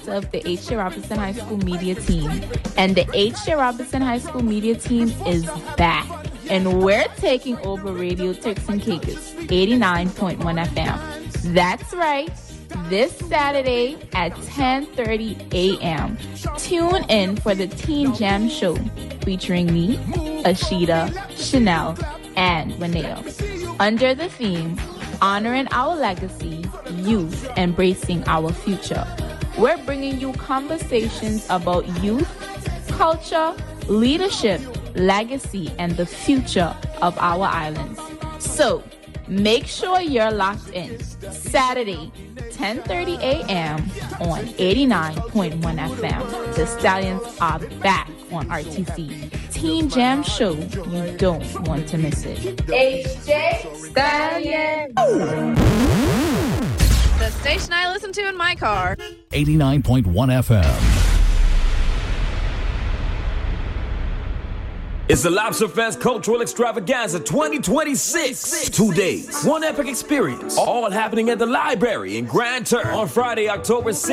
director of the H.J. Robinson High School Media Team. And the H.J. Robinson High School Media Team is back. And we're taking over Radio Turks and Caicos, 89.1 FM. That's right. This Saturday at 10:30 a.m. Tune in for the Teen Jam Show featuring me, Ashita, Chanel, and Reneo. Under the theme, Honoring Our Legacy, Youth Embracing Our Future. We're bringing you conversations about youth, culture, leadership, legacy, and the future of our islands. So, make sure you're locked in. Saturday, 10:30 a.m. on 89.1 FM. The Stallions are back on RTC. Teen Jam Show. You don't want to miss it. H.J. Stallion. The station I listen to in my car. 89.1 FM. It's the Lobster Fest Cultural Extravaganza 2026. 2 days, one epic experience, all happening at the library in Grand Turk on Friday, October 6th.